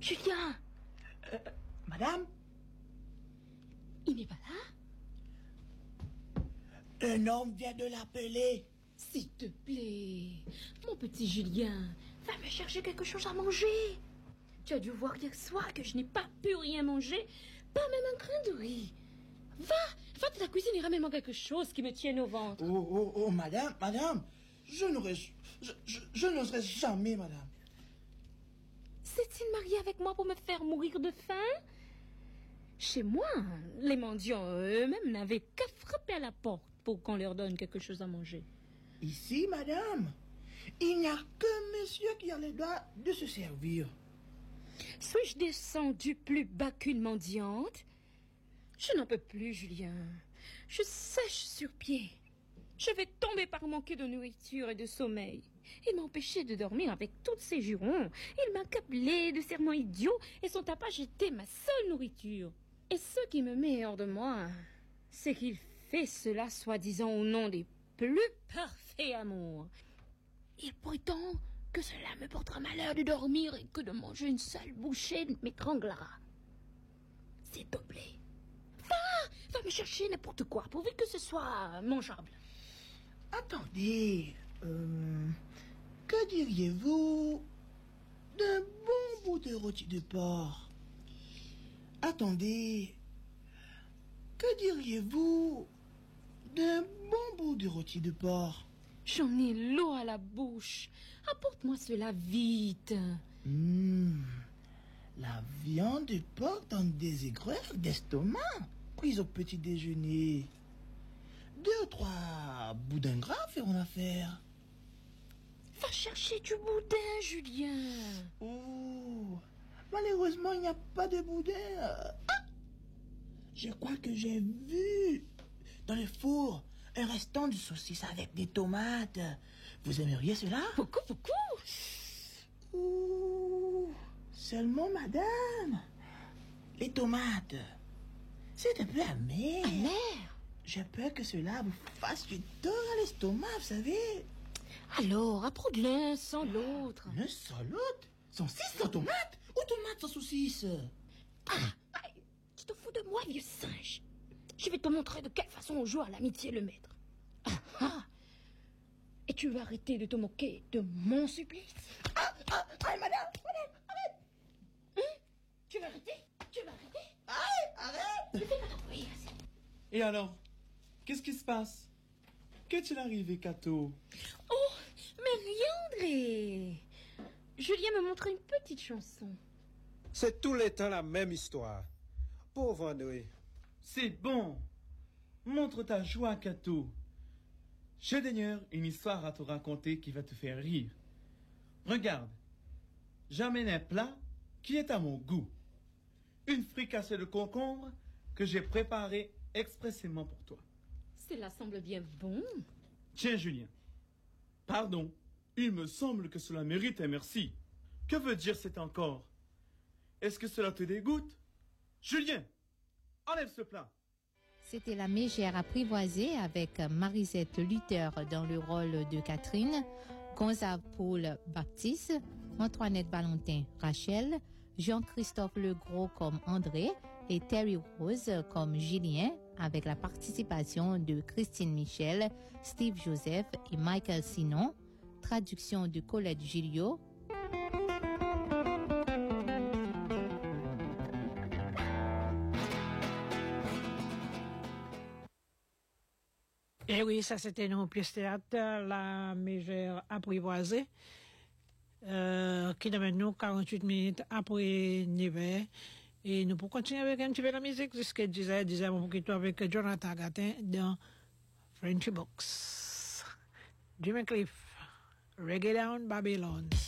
Julien! Madame? Il n'est pas là? Un homme vient de l'appeler. S'il te plaît, mon petit Julien, va me chercher quelque chose à manger. Tu as dû voir hier soir que je n'ai pas pu rien manger, pas même un grain de riz. Va de la cuisine et ramène-moi quelque chose qui me tienne au ventre. Oh, madame, je n'oserais jamais, madame. S'est-il marié avec moi pour me faire mourir de faim? Chez moi, les mendiants eux-mêmes n'avaient qu'à frapper à la porte pour qu'on leur donne quelque chose à manger. Ici, madame, il n'y a que monsieur qui a le droit de se servir. Suis-je descendue plus bas qu'une mendiante? Je n'en peux plus, Julien. Je sèche sur pied. Je vais tomber par manquer de nourriture et de sommeil. Il m'a empêché de dormir avec tous ces jurons. Il m'a accablé de serments idiots et son tapage était ma seule nourriture. Et ce qui me met hors de moi, c'est qu'il fait cela soi-disant au nom des plus parfaits amours. Il prétend que cela me portera malheur de dormir et que de manger une seule bouchée m'étranglera. S'il te plaît, va me chercher n'importe quoi, pourvu que ce soit mangeable. Attendez, que diriez-vous d'un bon bout de rôti de porc? Attendez, que diriez-vous d'un bon bout de rôti de porc? J'en ai l'eau à la bouche. Apporte-moi cela vite. La viande de porc donne des aigreurs d'estomac, prise au petit déjeuner. 2 ou 3 boudins gras feront l'affaire. Va chercher du boudin, Julien. Oh, malheureusement, il n'y a pas de boudin. Je crois que j'ai vu dans le four un restant de saucisse avec des tomates. Vous aimeriez cela? Beaucoup. Ouh, seulement, madame, les tomates, c'est un peu amer. Amer? J'ai peur que cela vous fasse du tort à l'estomac, vous savez. Alors, apprends de l'un sans l'autre. L'un sans l'autre? Saucisse sans tomate? Ou tomate sans saucisse? Tu te fous de moi, vieux singe. Je vais te montrer de quelle façon on joue à l'amitié, le maître. Et tu vas arrêter de te moquer de mon supplice. Madame, arrête. Tu vas arrêter? Arrête. Ne fais pas de bruit, assez. Et alors, qu'est-ce qui se passe? Qu'est-il arrivé, Cato? Oh, mais rien, André. Julien me montre une petite chanson. C'est tous les temps la même histoire. Pauvre André. C'est bon. Montre ta joie, Cato. J'ai d'ailleurs une histoire à te raconter qui va te faire rire. Regarde, j'amène un plat qui est à mon goût. Une fricassée de concombre que j'ai préparée expressément pour toi. Cela semble bien bon. Tiens, Julien. Pardon, il me semble que cela mérite un merci. Que veut dire cet encore? Est-ce que cela te dégoûte? Julien, enlève ce plat. C'était La Mégère apprivoisée avec Marisette Luther dans le rôle de Catherine, Gonzave Paul Baptiste, Antoinette Valentin Rachel, Jean-Christophe Legros comme André et Terry Rose comme Julien, avec la participation de Christine Michel, Steve Joseph et Michael Sinon. Traduction de Colette Gilliot. Et oui, ça c'était nos pièces théâtre, La Mégère apprivoisée, qui demande nous 48 minutes après 9h. Et nous pouvons continuer avec un petit peu la musique, c'est ce que disait un petit peu avec Jonathan Gatin dans Frenchy Box. Jimmy Cliff, Reggae Down Babylon.